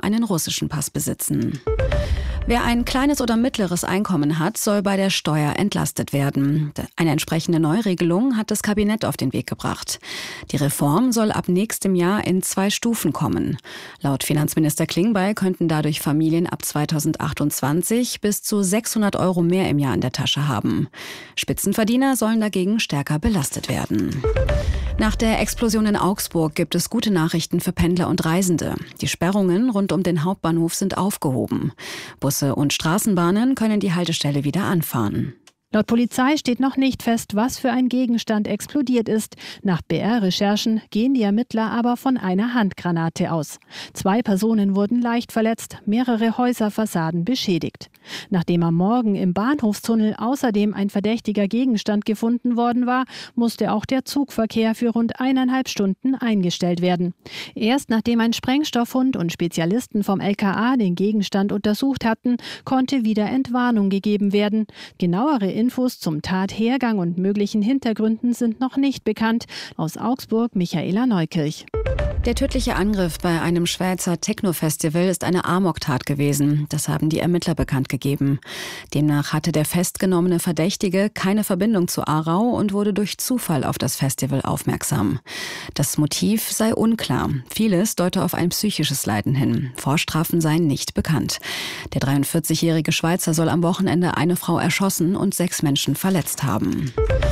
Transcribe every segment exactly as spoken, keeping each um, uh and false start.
einen russischen Pass besitzen. Wer ein kleines oder mittleres Einkommen hat, soll bei der Steuer entlastet werden. Eine entsprechende Neuregelung hat das Kabinett auf den Weg gebracht. Die Reform soll ab nächstem Jahr in zwei Stufen kommen. Laut Finanzminister Klingbeil könnten dadurch Familien ab zweitausendachtundzwanzig bis zu sechshundert Euro mehr im Jahr in der Tasche haben. Spitzenverdiener sollen dagegen stärker belastet werden. Nach der Explosion in Augsburg gibt es gute Nachrichten für Pendler und Reisende. Die Sperrungen rund um den Hauptbahnhof sind aufgehoben. Busse und Straßenbahnen können die Haltestelle wieder anfahren. Laut Polizei steht noch nicht fest, was für ein Gegenstand explodiert ist. Nach B R-Recherchen gehen die Ermittler aber von einer Handgranate aus. Zwei Personen wurden leicht verletzt, mehrere Häuserfassaden beschädigt. Nachdem am Morgen im Bahnhofstunnel außerdem ein verdächtiger Gegenstand gefunden worden war, musste auch der Zugverkehr für rund eineinhalb Stunden eingestellt werden. Erst nachdem ein Sprengstoffhund und Spezialisten vom L K A den Gegenstand untersucht hatten, konnte wieder Entwarnung gegeben werden. Genauere Infos zum Tathergang und möglichen Hintergründen sind noch nicht bekannt. Aus Augsburg Michaela Neukirch. Der tödliche Angriff bei einem Schweizer Techno-Festival ist eine Amoktat gewesen. Das haben die Ermittler bekannt gegeben. Demnach hatte der festgenommene Verdächtige keine Verbindung zu Aarau und wurde durch Zufall auf das Festival aufmerksam. Das Motiv sei unklar. Vieles deute auf ein psychisches Leiden hin. Vorstrafen seien nicht bekannt. Der dreiundvierzigjährige Schweizer soll am Wochenende eine Frau erschossen und sechs Menschen verletzt haben.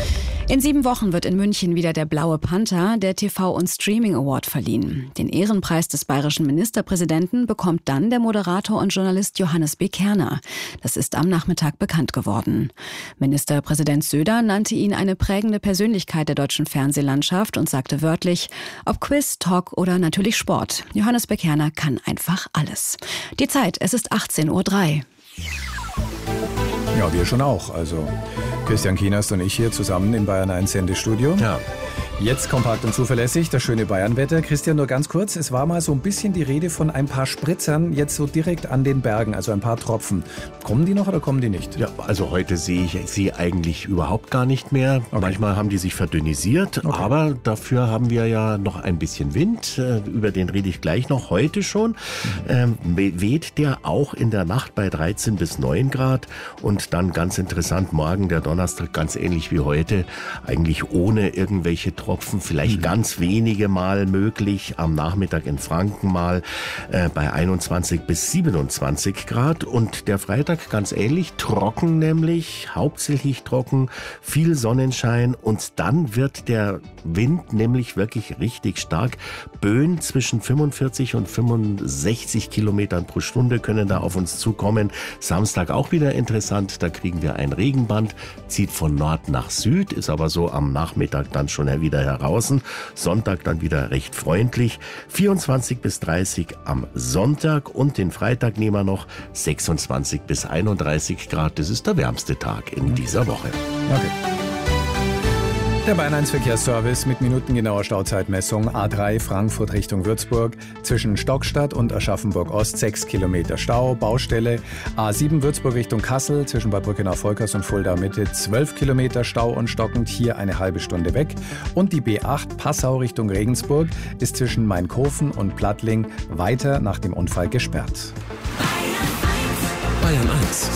In sieben Wochen wird in München wieder der Blaue Panther, der T V- und Streaming Award, verliehen. Den Ehrenpreis des bayerischen Ministerpräsidenten bekommt dann der Moderator und Journalist Johannes B. Kerner. Das ist am Nachmittag bekannt geworden. Ministerpräsident Söder nannte ihn eine prägende Persönlichkeit der deutschen Fernsehlandschaft und sagte wörtlich, ob Quiz, Talk oder natürlich Sport. Johannes B. Kerner kann einfach alles. Die Zeit, es ist achtzehn Uhr drei. Ja, wir schon auch. Also Christian Kienast und ich hier zusammen im Bayern eins Sendestudio. Ja. Jetzt kompakt und zuverlässig, das schöne Bayernwetter. Christian, nur ganz kurz, es war mal so ein bisschen die Rede von ein paar Spritzern, jetzt so direkt an den Bergen, also ein paar Tropfen. Kommen die noch oder kommen die nicht? Ja, also heute sehe ich sie eigentlich überhaupt gar nicht mehr. Okay. Manchmal haben die sich verdünnisiert, okay. aber dafür haben wir ja noch ein bisschen Wind. Über den rede ich gleich noch, heute schon. Mhm. Ähm, weht der auch in der Nacht bei dreizehn bis neun Grad und dann ganz interessant, morgen der Donnerstag ganz ähnlich wie heute, eigentlich ohne irgendwelche Tropfen, vielleicht mhm. ganz wenige Mal möglich, am Nachmittag in Franken mal äh, bei einundzwanzig bis siebenundzwanzig Grad und der Freitag ganz ähnlich, trocken nämlich, hauptsächlich trocken, viel Sonnenschein und dann wird der Wind nämlich wirklich richtig stark. Böen zwischen fünfundvierzig und fünfundsechzig Kilometern pro Stunde können da auf uns zukommen. Samstag auch wieder interessant, da kriegen wir ein Regenband, zieht von Nord nach Süd, ist aber so am Nachmittag dann schon wieder heraus. Sonntag dann wieder recht freundlich. vierundzwanzig bis dreißig am Sonntag und den Freitag nehmen wir noch sechsundzwanzig bis einunddreißig Grad. Das ist der wärmste Tag in dieser Woche. Okay. Der Bayern eins Verkehrsservice mit minutengenauer Stauzeitmessung. A drei Frankfurt Richtung Würzburg. Zwischen Stockstadt und Aschaffenburg Ost sechs Kilometer Stau. Baustelle. A sieben Würzburg Richtung Kassel. Zwischen Bad Brückenau-Volkers und Fulda Mitte zwölf Kilometer Stau und stockend. Hier eine halbe Stunde weg. Und die B acht Passau Richtung Regensburg ist zwischen Mainkofen und Plattling weiter nach dem Unfall gesperrt. Bayern eins.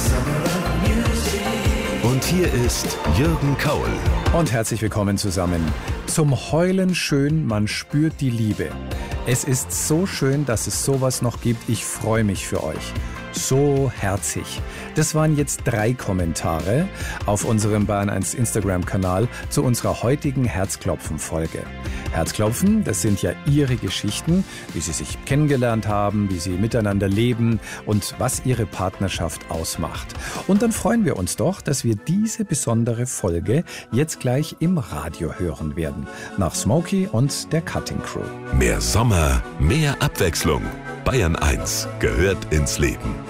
Und hier ist Jürgen Kaul. Und herzlich willkommen zusammen. Zum Heulen schön, man spürt die Liebe. Es ist so schön, dass es sowas noch gibt. Ich freue mich für euch. So herzig. Das waren jetzt drei Kommentare auf unserem Bayern eins Instagram-Kanal zu unserer heutigen Herzklopfen-Folge. Herzklopfen, das sind ja ihre Geschichten, wie sie sich kennengelernt haben, wie sie miteinander leben und was ihre Partnerschaft ausmacht. Und dann freuen wir uns doch, dass wir diese besondere Folge jetzt gleich im Radio hören werden. Nach Smokey und der Cutting Crew. Mehr Sommer, mehr Abwechslung. Bayern eins gehört ins Leben.